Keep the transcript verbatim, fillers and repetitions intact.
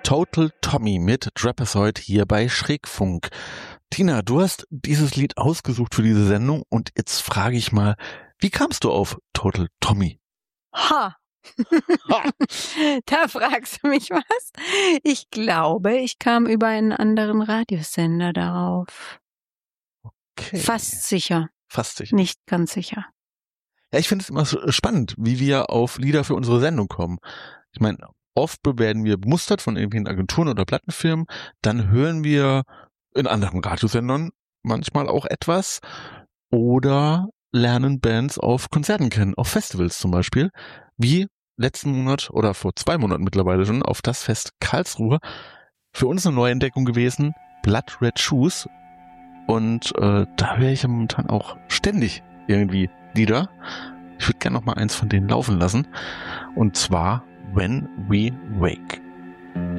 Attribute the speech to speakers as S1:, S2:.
S1: Total Tommy mit Trapezoid hier bei Schrägfunk. Tina, du hast dieses Lied ausgesucht für diese Sendung und jetzt frage ich mal, wie kamst du auf Total Tommy?
S2: Ha! ha. Da fragst du mich was? Ich glaube, ich kam über einen anderen Radiosender darauf.
S1: Okay.
S2: Fast sicher.
S1: Fast sicher.
S2: Nicht ganz sicher.
S1: Ja, ich finde es immer so spannend, wie wir auf Lieder für unsere Sendung kommen. Ich meine, oft werden wir bemustert von irgendwelchen Agenturen oder Plattenfirmen, dann hören wir in anderen Radiosendern manchmal auch etwas oder lernen Bands auf Konzerten kennen, auf Festivals zum Beispiel, wie letzten Monat oder vor zwei Monaten mittlerweile schon auf das Fest Karlsruhe. Für uns eine Neuentdeckung gewesen, Blood Red Shoes, und äh, da höre ich ja momentan auch ständig irgendwie Lieder. Ich würde gerne noch mal eins von denen laufen lassen, und zwar When We Wake.